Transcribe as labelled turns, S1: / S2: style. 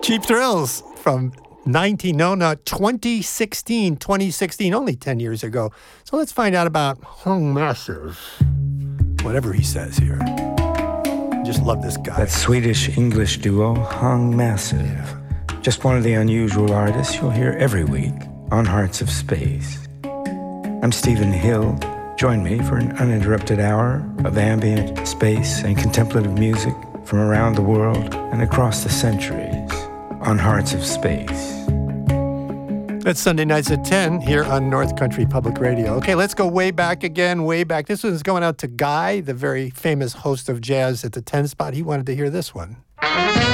S1: Cheap Thrills from 2016, only 10 years ago. So let's find out about Hung Massive. Whatever he says here. Just love this guy.
S2: That Swedish-English duo, Hung Massive.
S1: Yeah.
S2: Just one of the unusual artists you'll hear every week on Hearts of Space. I'm Stephen Hill. Join me for an uninterrupted hour of ambient, space, and contemplative music from around the world and across the centuries on Hearts of Space.
S1: That's Sunday nights at 10 here on North Country Public Radio. Okay, let's go way back again, way back. This one's going out to Guy, the very famous host of Jazz at the 10 spot. He wanted to hear this one.